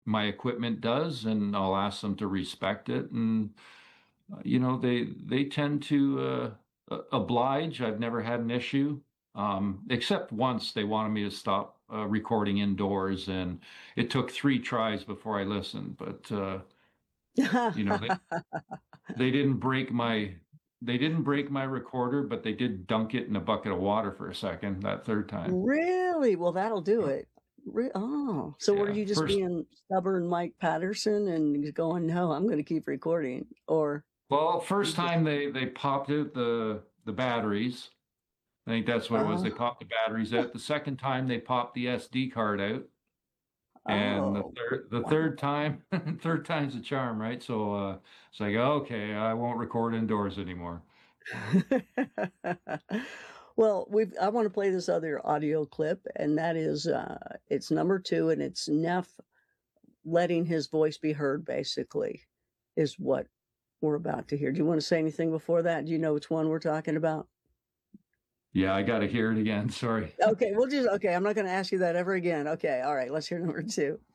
my equipment does, and I'll ask them to respect it. And they tend to oblige. I've never had an issue, except once they wanted me to stop recording indoors, and it took 3 tries before I listened. But you know, they didn't break my they didn't break my recorder, but they did dunk it in a bucket of water for a second that third time. Really? Well, that'll do it. Oh, so were Yeah, you just first. being stubborn Mike Patterson and going, "No, I'm gonna keep recording," or Well, you first just time they popped out the batteries. I think that's what it was. uh, They popped the batteries out. The second time they popped the SD card out. And oh, the third wow. time, third time's a charm, right? So it's like, okay, I won't record indoors anymore. Well, I wanna play this other audio clip, and that is, it's number 2, and it's Neff letting his voice be heard, basically, is what we're about to hear. Do you wanna say anything before that? Do you know which one we're talking about? Yeah, I got to hear it again. Sorry. Okay, we'll just okay, I'm not gonna ask you that ever again. Okay, alright, let's hear number 2.